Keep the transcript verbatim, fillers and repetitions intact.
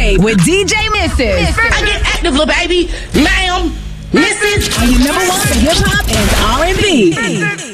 Friday with D J Missus. I get active, little baby. Ma'am, Missus Are you number one for hip hop and R and B?